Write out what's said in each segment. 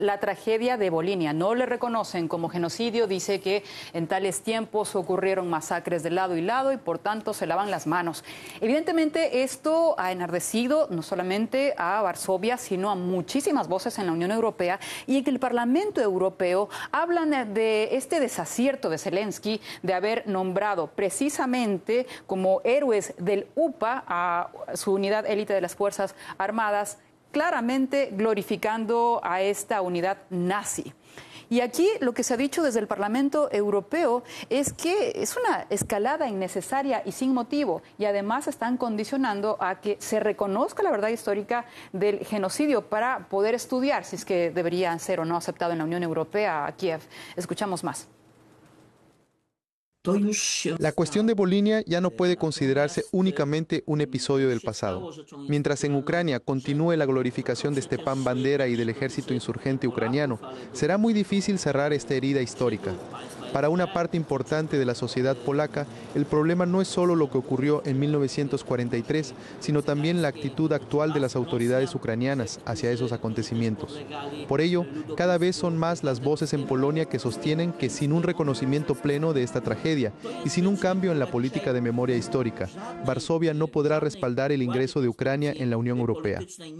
la tragedia de Volhynia. No le reconocen como genocidio, dice que en tales tiempos ocurrieron masacres de lado y lado y por tanto se lavan las manos. Evidentemente esto ha enardecido no solamente a Varsovia, sino a muchísimas voces en la Unión Europea, y en el Parlamento Europeo hablan de este desacierto de Zelensky de haber nombrado precisamente como héroes del UPA a su unidad élite de las Fuerzas Armadas, claramente glorificando a esta unidad nazi. Y aquí lo que se ha dicho desde el Parlamento Europeo es que es una escalada innecesaria y sin motivo, y además están condicionando a que se reconozca la verdad histórica del genocidio para poder estudiar si es que debería ser o no aceptado en la Unión Europea a Kiev. Escuchamos más. La cuestión de Volhynia ya no puede considerarse únicamente un episodio del pasado. Mientras en Ucrania continúe la glorificación de Stepan Bandera y del ejército insurgente ucraniano, será muy difícil cerrar esta herida histórica. Para una parte importante de la sociedad polaca, el problema no es solo lo que ocurrió en 1943, sino también la actitud actual de las autoridades ucranianas hacia esos acontecimientos. Por ello, cada vez son más las voces en Polonia que sostienen que sin un reconocimiento pleno de esta tragedia y sin un cambio en la política de memoria histórica, Varsovia no podrá respaldar el ingreso de Ucrania en la Unión Europea.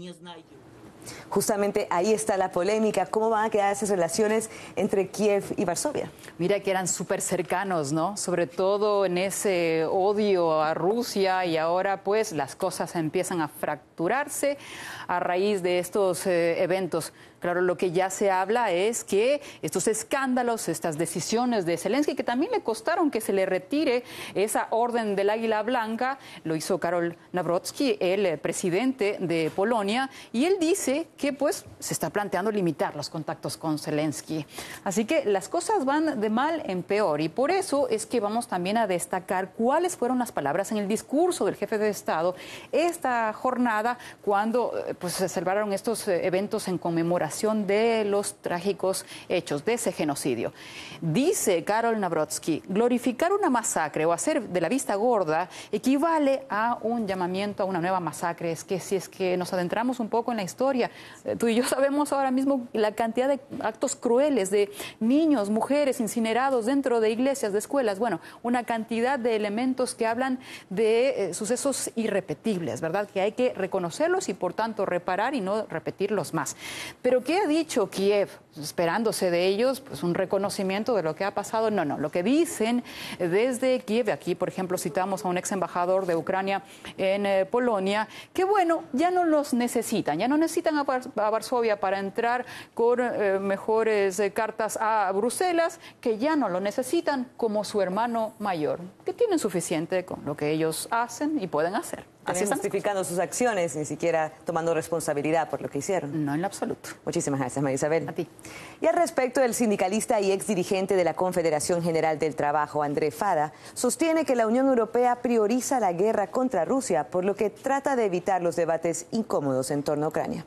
Justamente ahí está la polémica. ¿Cómo van a quedar esas relaciones entre Kiev y Varsovia? Mira que eran súper cercanos, ¿no? Sobre todo en ese odio a Rusia, y ahora pues las cosas empiezan a fracturarse a raíz de estos eventos. Claro, lo que ya se habla es que estos escándalos, estas decisiones de Zelensky, que también le costaron que se le retire esa orden del Águila Blanca, lo hizo Karol Nawrocki, el presidente de Polonia, y él dice que pues se está planteando limitar los contactos con Zelensky. Así que las cosas van de mal en peor, y por eso es que vamos también a destacar cuáles fueron las palabras en el discurso del jefe de Estado esta jornada cuando pues se celebraron estos eventos en conmemoración de los trágicos hechos de ese genocidio. Dice Karol Nawrocki, glorificar una masacre o hacer de la vista gorda equivale a un llamamiento a una nueva masacre. Es que si es que nos adentramos un poco en la historia, tú y yo sabemos ahora mismo la cantidad de actos crueles de niños, mujeres incinerados dentro de iglesias, de escuelas, bueno, una cantidad de elementos que hablan de sucesos irrepetibles, ¿verdad? Que hay que reconocerlos y por tanto reparar y no repetirlos más. Pero ¿qué ha dicho Kiev? Esperándose de ellos pues un reconocimiento de lo que ha pasado. No, lo que dicen desde Kiev, aquí por ejemplo citamos a un ex embajador de Ucrania en Polonia, que bueno, ya no los necesitan, ya no necesitan a Varsovia para entrar con mejores cartas a Bruselas, que ya no lo necesitan como su hermano mayor, que tienen suficiente con lo que ellos hacen y pueden hacer. Así están justificando sus acciones, ni siquiera tomando responsabilidad por lo que hicieron. No, en lo absoluto. Muchísimas gracias, María Isabel. A ti. Y al respecto, el sindicalista y exdirigente de la Confederación General del Trabajo, André Fada, sostiene que la Unión Europea prioriza la guerra contra Rusia, por lo que trata de evitar los debates incómodos en torno a Ucrania.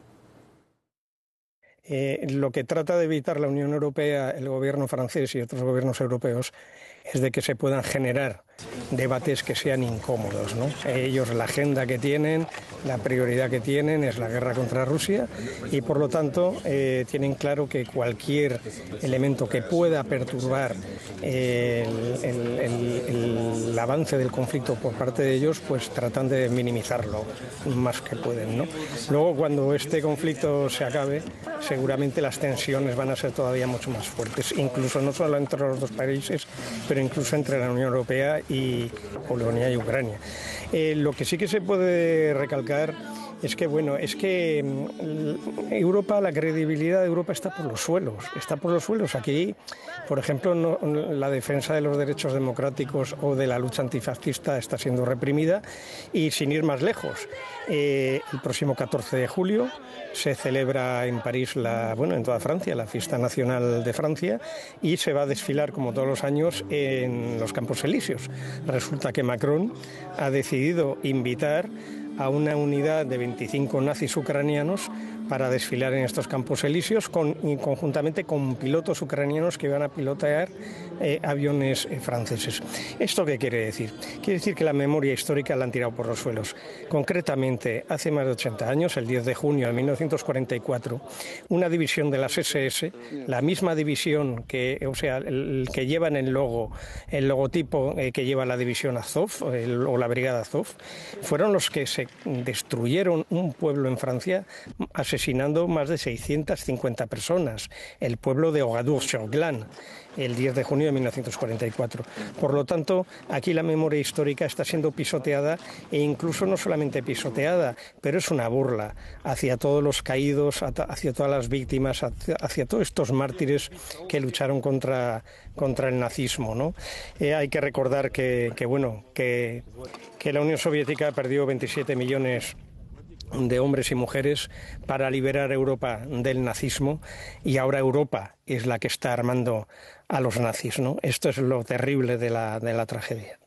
Lo que trata de evitar la Unión Europea, el gobierno francés y otros gobiernos europeos, es de que se puedan generar debates que sean incómodos, ¿no? Ellos, la agenda que tienen, la prioridad que tienen es la guerra contra Rusia y por lo tanto tienen claro que cualquier elemento que pueda perturbar el avance del conflicto por parte de ellos, pues tratan de minimizarlo más que pueden, ¿no? Luego, cuando este conflicto se acabe, seguramente las tensiones van a ser todavía mucho más fuertes, incluso no solo entre los dos países, pero incluso entre la Unión Europea y Polonia y Ucrania. Lo que sí que se puede recalcar es que, bueno, Europa, la credibilidad de Europa está por los suelos. Aquí, por ejemplo, la defensa de los derechos democráticos o de la lucha antifascista está siendo reprimida y sin ir más lejos. El próximo 14 de julio se celebra en París, en toda Francia, la fiesta nacional de Francia y se va a desfilar como todos los años en los Campos Elíseos. Resulta que Macron ha decidido invitar a una unidad de 25 nazis ucranianos para desfilar en estos campos elíseos conjuntamente con pilotos ucranianos que van a pilotear aviones franceses. ¿Esto qué quiere decir? Quiere decir que la memoria histórica la han tirado por los suelos. Concretamente, hace más de 80 años, el 10 de junio de 1944, una división de las SS, la misma división que lleva en el logotipo que lleva la división Azov o la brigada Azov, fueron los que se destruyeron un pueblo en Francia asesinando más de 650 personas, el pueblo de Oradour-sur-Glane, el 10 de junio de 1944. Por lo tanto, aquí la memoria histórica está siendo pisoteada e incluso no solamente pisoteada, pero es una burla hacia todos los caídos, hacia todas las víctimas, hacia todos estos mártires que lucharon contra el nazismo, ¿no? Hay que recordar que la Unión Soviética perdió 27 millones de hombres y mujeres para liberar a Europa del nazismo, y ahora Europa es la que está armando a los nazis, ¿no? Esto es lo terrible de la tragedia.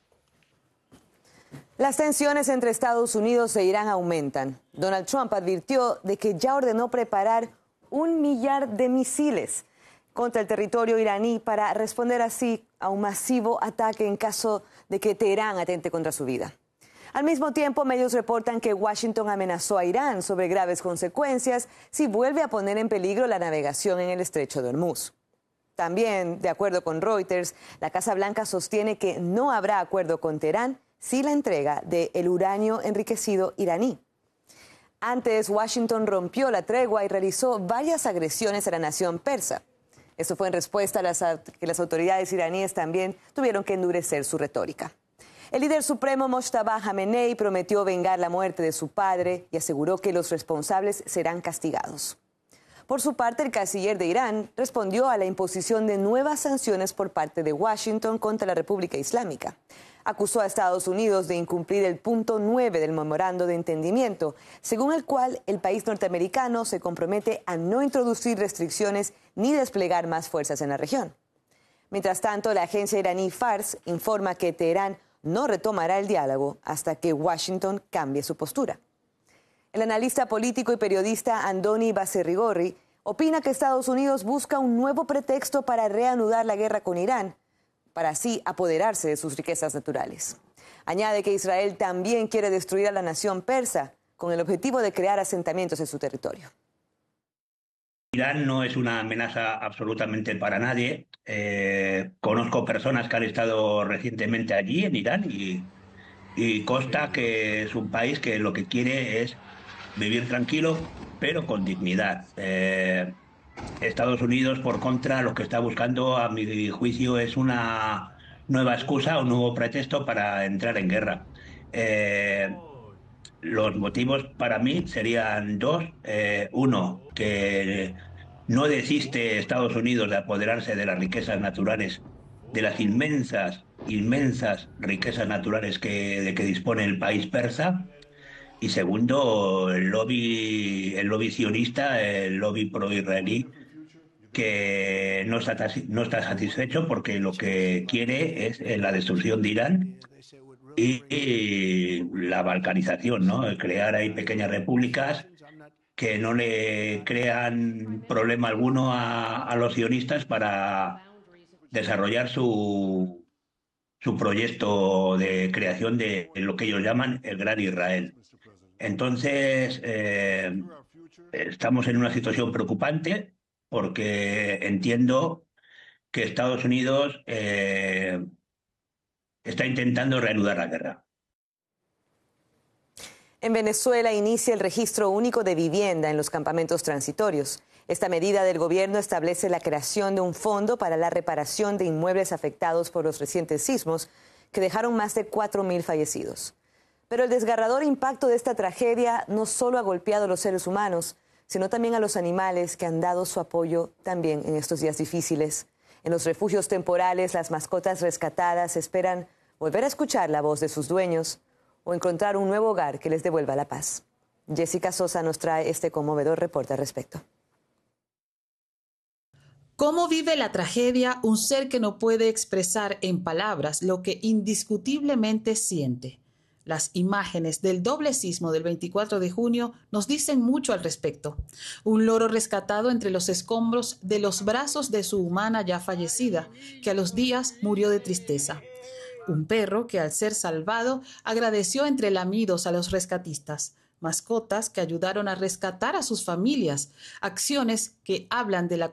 Las tensiones entre Estados Unidos e Irán aumentan. Donald Trump advirtió de que ya ordenó preparar 1 millar de misiles contra el territorio iraní para responder así a un masivo ataque en caso de que Teherán atente contra su vida. Al mismo tiempo, medios reportan que Washington amenazó a Irán sobre graves consecuencias si vuelve a poner en peligro la navegación en el estrecho de Hormuz. También, de acuerdo con Reuters, la Casa Blanca sostiene que no habrá acuerdo con Teherán si la entrega del uranio enriquecido iraní. Antes, Washington rompió la tregua y realizó varias agresiones a la nación persa. Esto fue en respuesta a que las autoridades iraníes también tuvieron que endurecer su retórica. El líder supremo Mojtaba Khamenei prometió vengar la muerte de su padre y aseguró que los responsables serán castigados. Por su parte, el canciller de Irán respondió a la imposición de nuevas sanciones por parte de Washington contra la República Islámica. Acusó a Estados Unidos de incumplir el punto 9 del memorando de entendimiento, según el cual el país norteamericano se compromete a no introducir restricciones ni desplegar más fuerzas en la región. Mientras tanto, la agencia iraní Fars informa que Teherán no retomará el diálogo hasta que Washington cambie su postura. El analista político y periodista Andoni Baserrigorri opina que Estados Unidos busca un nuevo pretexto para reanudar la guerra con Irán, para así apoderarse de sus riquezas naturales. Añade que Israel también quiere destruir a la nación persa con el objetivo de crear asentamientos en su territorio. Irán no es una amenaza absolutamente para nadie. Conozco personas que han estado recientemente allí en Irán y consta que es un país que lo que quiere es vivir tranquilo, pero con dignidad. Estados Unidos, por contra, lo que está buscando, a mi juicio, es una nueva excusa, un nuevo pretexto para entrar en guerra. Los motivos para mí serían dos. Uno, que no desiste Estados Unidos de apoderarse de las riquezas naturales, de las inmensas riquezas naturales de que dispone el país persa. Y segundo, el lobby sionista, el lobby pro-israelí, que no está satisfecho porque lo que quiere es la destrucción de Irán y la balcanización, ¿no? Crear ahí pequeñas repúblicas que no le crean problema alguno a los sionistas para desarrollar su proyecto de creación de lo que ellos llaman el Gran Israel. Entonces, estamos en una situación preocupante porque entiendo que Estados Unidos está intentando reanudar la guerra. En Venezuela inicia el registro único de vivienda en los campamentos transitorios. Esta medida del gobierno establece la creación de un fondo para la reparación de inmuebles afectados por los recientes sismos que dejaron más de 4.000 fallecidos. Pero el desgarrador impacto de esta tragedia no solo ha golpeado a los seres humanos, sino también a los animales que han dado su apoyo también en estos días difíciles. En los refugios temporales, las mascotas rescatadas esperan volver a escuchar la voz de sus dueños o encontrar un nuevo hogar que les devuelva la paz. Jessica Sosa nos trae este conmovedor reporte al respecto. ¿Cómo vive la tragedia un ser que no puede expresar en palabras lo que indiscutiblemente siente? Las imágenes del doble sismo del 24 de junio nos dicen mucho al respecto. Un loro rescatado entre los escombros de los brazos de su humana ya fallecida, que a los días murió de tristeza. Un perro que al ser salvado agradeció entre lamidos a los rescatistas. Mascotas que ayudaron a rescatar a sus familias. Acciones que hablan de la